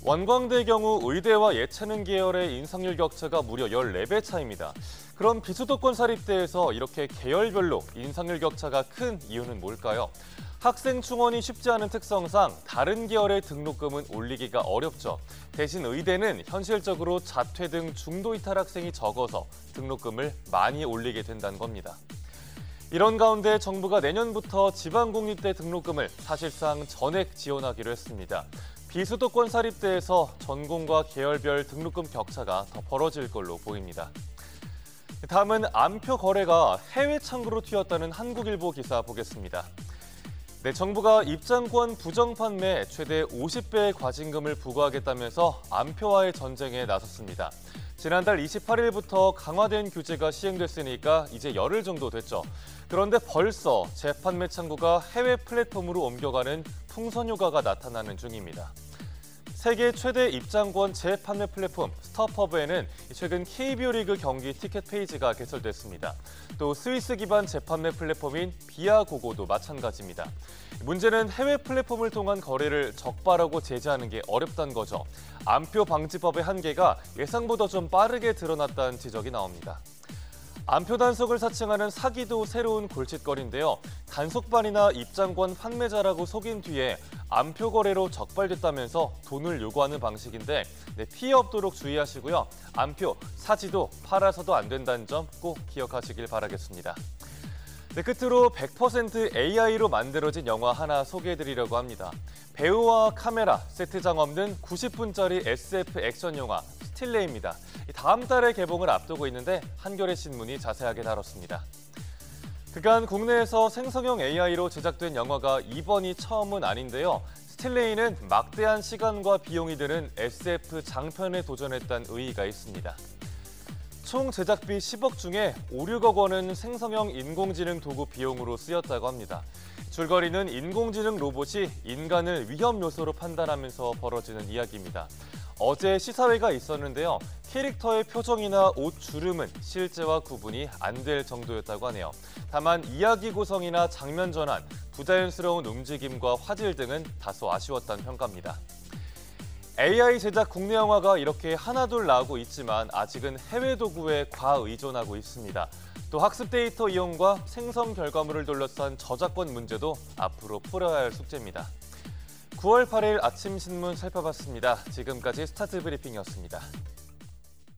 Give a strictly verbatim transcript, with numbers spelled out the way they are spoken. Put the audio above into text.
원광대의 경우 의대와 예체능 계열의 인상률 격차가 무려 열네 배 차입니다. 그럼 비수도권 사립대에서 이렇게 계열별로 인상률 격차가 큰 이유는 뭘까요? 학생 충원이 쉽지 않은 특성상 다른 계열의 등록금은 올리기가 어렵죠. 대신 의대는 현실적으로 자퇴 등 중도 이탈 학생이 적어서 등록금을 많이 올리게 된다는 겁니다. 이런 가운데 정부가 내년부터 지방공립대 등록금을 사실상 전액 지원하기로 했습니다. 비수도권 사립대에서 전공과 계열별 등록금 격차가 더 벌어질 걸로 보입니다. 다음은 암표 거래가 해외 창구로 튀었다는 한국일보 기사 보겠습니다. 네, 정부가 입장권 부정 판매 최대 오십 배의 과징금을 부과하겠다면서 암표와의 전쟁에 나섰습니다. 지난달 이십팔 일부터 강화된 규제가 시행됐으니까 이제 열흘 정도 됐죠. 그런데 벌써 재판매 창구가 해외 플랫폼으로 옮겨가는 풍선 효과가 나타나는 중입니다. 세계 최대 입장권 재판매 플랫폼 스타퍼브에는 최근 케이비오 리그 경기 티켓 페이지가 개설됐습니다. 또 스위스 기반 재판매 플랫폼인 비아고고도 마찬가지입니다. 문제는 해외 플랫폼을 통한 거래를 적발하고 제재하는 게 어렵다는 거죠. 암표 방지법의 한계가 예상보다 좀 빠르게 드러났다는 지적이 나옵니다. 암표 단속을 사칭하는 사기도 새로운 골칫거리인데요. 단속반이나 입장권 판매자라고 속인 뒤에 암표 거래로 적발됐다면서 돈을 요구하는 방식인데 네, 피해 없도록 주의하시고요. 암표 사지도 팔아서도 안 된다는 점 꼭 기억하시길 바라겠습니다. 네, 끝으로 백 퍼센트 에이아이로 만들어진 영화 하나 소개해드리려고 합니다. 배우와 카메라, 세트장 없는 구십 분짜리 에스에프 액션 영화 스틸레이입니다. 다음 달에 개봉을 앞두고 있는데 한겨레 신문이 자세하게 다뤘습니다. 그간 국내에서 생성형 에이아이로 제작된 영화가 이번이 처음은 아닌데요. 스틸레이는 막대한 시간과 비용이 드는 에스에프 장편에 도전했다는 의의가 있습니다. 총 제작비 십억 중에 오, 육억 원은 생성형 인공지능 도구 비용으로 쓰였다고 합니다. 줄거리는 인공지능 로봇이 인간을 위험 요소로 판단하면서 벌어지는 이야기입니다. 어제 시사회가 있었는데요. 캐릭터의 표정이나 옷 주름은 실제와 구분이 안 될 정도였다고 하네요. 다만 이야기 구성이나 장면 전환, 부자연스러운 움직임과 화질 등은 다소 아쉬웠다는 평가입니다. 에이아이 제작 국내 영화가 이렇게 하나둘 나오고 있지만 아직은 해외 도구에 과의존하고 있습니다. 또 학습 데이터 이용과 생성 결과물을 둘러싼 저작권 문제도 앞으로 풀어야 할 숙제입니다. 구월 팔일 아침 신문 살펴봤습니다. 지금까지 스타트 브리핑이었습니다.